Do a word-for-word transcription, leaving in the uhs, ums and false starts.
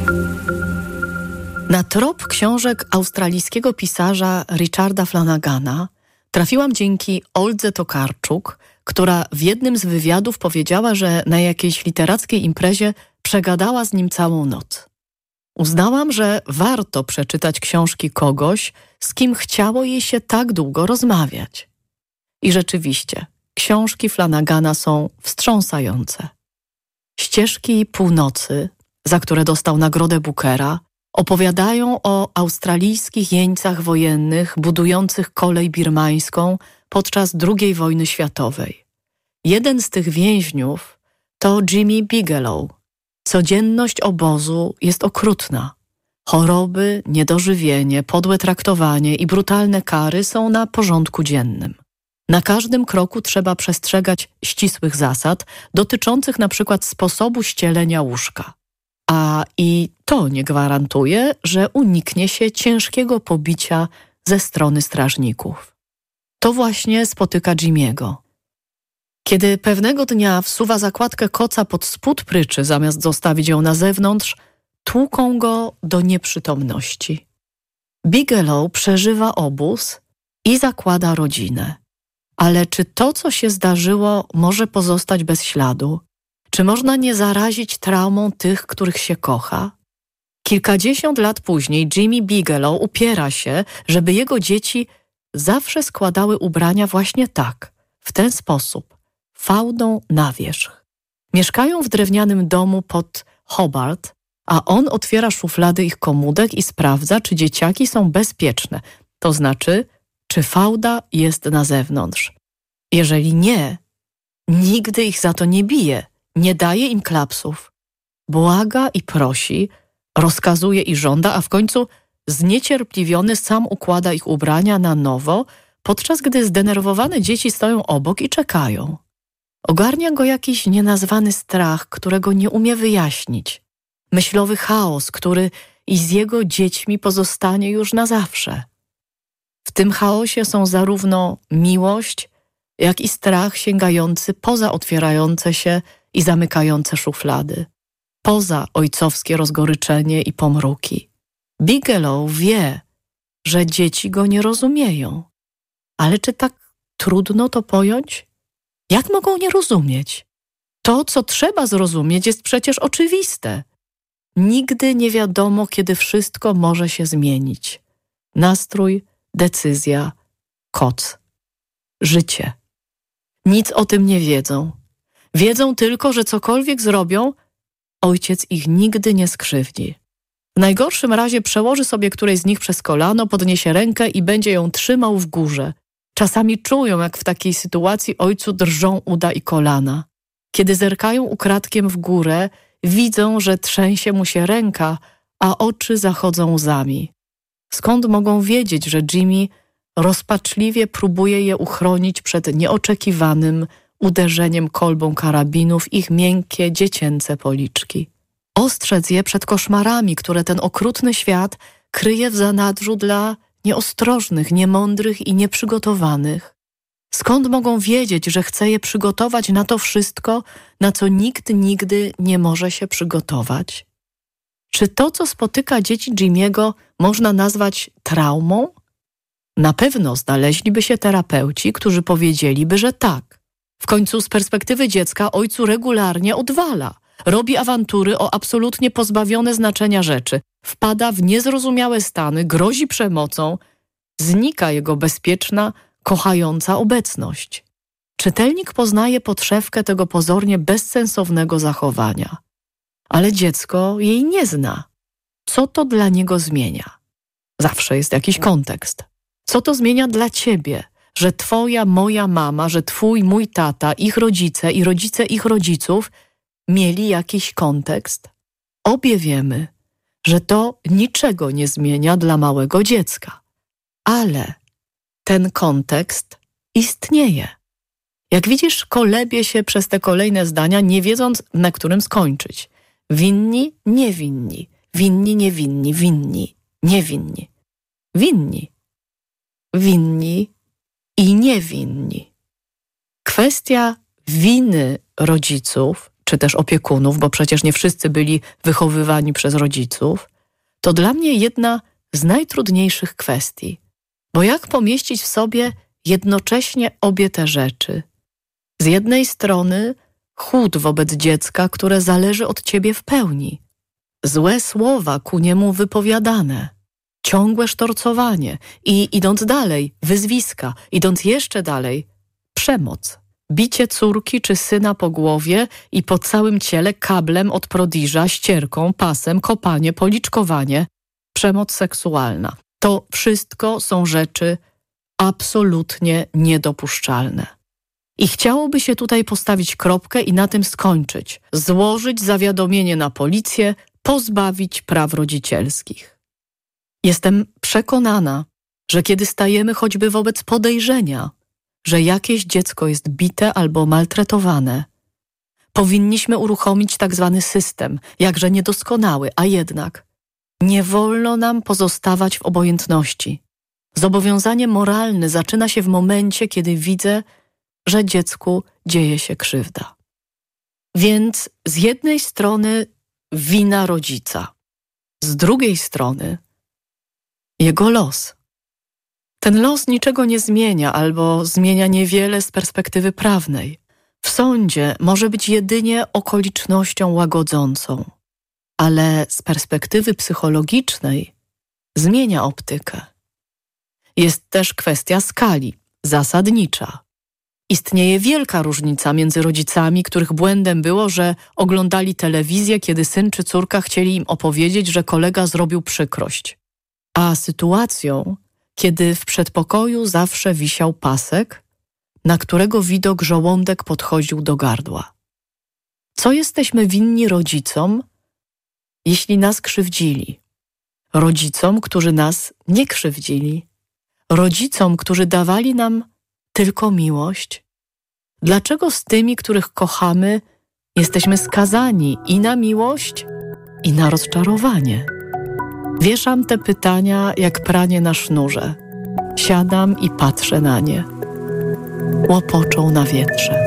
Na trop książek australijskiego pisarza Richarda Flanagana trafiłam dzięki Oldze Tokarczuk, która w jednym z wywiadów powiedziała, że na jakiejś literackiej imprezie przegadała z nim całą noc. Uznałam, że warto przeczytać książki kogoś, z kim chciało jej się tak długo rozmawiać. I rzeczywiście, książki Flanagana są wstrząsające. Ścieżki północy, za które dostał nagrodę Bookera, opowiadają o australijskich jeńcach wojennych budujących kolej birmańską podczas drugiej wojny światowej. Jeden z tych więźniów to Jimmy Bigelow. Codzienność obozu jest okrutna. Choroby, niedożywienie, podłe traktowanie i brutalne kary są na porządku dziennym. Na każdym kroku trzeba przestrzegać ścisłych zasad dotyczących na przykład sposobu ścielenia łóżka. A i to nie gwarantuje, że uniknie się ciężkiego pobicia ze strony strażników. To właśnie spotyka Jimmy'ego. Kiedy pewnego dnia wsuwa zakładkę koca pod spód pryczy, zamiast zostawić ją na zewnątrz, tłuką go do nieprzytomności. Bigelow przeżywa obóz i zakłada rodzinę. Ale czy to, co się zdarzyło, może pozostać bez śladu? Czy można nie zarazić traumą tych, których się kocha? Kilkadziesiąt lat później Jimmy Bigelow upiera się, żeby jego dzieci zawsze składały ubrania właśnie tak, w ten sposób, fałdą na wierzch. Mieszkają w drewnianym domu pod Hobart, a on otwiera szuflady ich komódek i sprawdza, czy dzieciaki są bezpieczne, to znaczy, czy fałda jest na zewnątrz. Jeżeli nie, nigdy ich za to nie bije, nie daje im klapsów. Błaga i prosi, rozkazuje i żąda, a w końcu zniecierpliwiony sam układa ich ubrania na nowo, podczas gdy zdenerwowane dzieci stoją obok i czekają. Ogarnia go jakiś nienazwany strach, którego nie umie wyjaśnić. Myślowy chaos, który i z jego dziećmi pozostanie już na zawsze. W tym chaosie są zarówno miłość, jak i strach sięgający poza otwierające się i zamykające szuflady, poza ojcowskie rozgoryczenie i pomruki. Bigelow wie, że dzieci go nie rozumieją. Ale czy tak trudno to pojąć? Jak mogą nie rozumieć? To, co trzeba zrozumieć, jest przecież oczywiste. Nigdy nie wiadomo, kiedy wszystko może się zmienić. Nastrój, decyzja, koc. Życie. Nic o tym nie wiedzą. Wiedzą tylko, że cokolwiek zrobią, ojciec ich nigdy nie skrzywdzi. W najgorszym razie przełoży sobie którejś z nich przez kolano, podniesie rękę i będzie ją trzymał w górze. Czasami czują, jak w takiej sytuacji ojcu drżą uda i kolana. Kiedy zerkają ukradkiem w górę, widzą, że trzęsie mu się ręka, a oczy zachodzą łzami. Skąd mogą wiedzieć, że Jimmy rozpaczliwie próbuje je uchronić przed nieoczekiwanym uderzeniem kolbą karabinu w ich miękkie, dziecięce policzki? Ostrzec je przed koszmarami, które ten okrutny świat kryje w zanadrzu dla nieostrożnych, niemądrych i nieprzygotowanych. Skąd mogą wiedzieć, że chce je przygotować na to wszystko, na co nikt nigdy nie może się przygotować? Czy to, co spotyka dzieci Jimmy'ego, można nazwać traumą? Na pewno znaleźliby się terapeuci, którzy powiedzieliby, że tak. W końcu z perspektywy dziecka ojcu regularnie odwala. Robi awantury o absolutnie pozbawione znaczenia rzeczy. Wpada w niezrozumiałe stany, grozi przemocą. Znika jego bezpieczna, kochająca obecność. Czytelnik poznaje podszewkę tego pozornie bezsensownego zachowania. Ale dziecko jej nie zna. Co to dla niego zmienia? Zawsze jest jakiś kontekst. Co to zmienia dla ciebie, że twoja, moja mama, że twój, mój tata, ich rodzice i rodzice ich rodziców mieli jakiś kontekst? Obie wiemy, że to niczego nie zmienia dla małego dziecka. Ale ten kontekst istnieje. Jak widzisz, kolebię się przez te kolejne zdania, nie wiedząc, na którym skończyć. Winni, niewinni. Winni, niewinni. Winni, niewinni. Winni. Winni i niewinni. Kwestia winy rodziców, czy też opiekunów, bo przecież nie wszyscy byli wychowywani przez rodziców, to dla mnie jedna z najtrudniejszych kwestii. Bo jak pomieścić w sobie jednocześnie obie te rzeczy? Z jednej strony chłód wobec dziecka, które zależy od ciebie w pełni. Złe słowa ku niemu wypowiadane. Ciągłe sztorcowanie i idąc dalej, wyzwiska, idąc jeszcze dalej, przemoc. Bicie córki czy syna po głowie i po całym ciele kablem od prodiża, ścierką, pasem, kopanie, policzkowanie. Przemoc seksualna. To wszystko są rzeczy absolutnie niedopuszczalne. I chciałoby się tutaj postawić kropkę i na tym skończyć. Złożyć zawiadomienie na policję, pozbawić praw rodzicielskich. Jestem przekonana, że kiedy stajemy choćby wobec podejrzenia, że jakieś dziecko jest bite albo maltretowane, powinniśmy uruchomić tak zwany system, jakże niedoskonały, a jednak nie wolno nam pozostawać w obojętności. Zobowiązanie moralne zaczyna się w momencie, kiedy widzę, że dziecku dzieje się krzywda. Więc z jednej strony wina rodzica, z drugiej strony jego los. Ten los niczego nie zmienia albo zmienia niewiele z perspektywy prawnej. W sądzie może być jedynie okolicznością łagodzącą, ale z perspektywy psychologicznej zmienia optykę. Jest też kwestia skali, zasadnicza. Istnieje wielka różnica między rodzicami, których błędem było, że oglądali telewizję, kiedy syn czy córka chcieli im opowiedzieć, że kolega zrobił przykrość, a sytuacją, kiedy w przedpokoju zawsze wisiał pasek, na którego widok żołądek podchodził do gardła. Co jesteśmy winni rodzicom, jeśli nas krzywdzili? Rodzicom, którzy nas nie krzywdzili? Rodzicom, którzy dawali nam tylko miłość? Dlaczego z tymi, których kochamy, jesteśmy skazani i na miłość, i na rozczarowanie? Wieszam te pytania jak pranie na sznurze. Siadam i patrzę na nie. Łopoczą na wietrze.